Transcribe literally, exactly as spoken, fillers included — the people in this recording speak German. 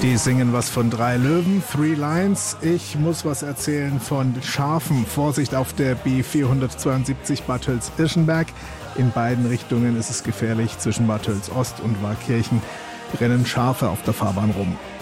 Die singen was von drei Löwen, Three Lions. Ich muss was erzählen von Schafen. Vorsicht auf der B vierhundertzweiundsiebzig Bad Tölz-Irschenberg. In beiden Richtungen ist es gefährlich. Zwischen Bad Tölz Ost und Waldkirchen rennen Schafe auf der Fahrbahn rum.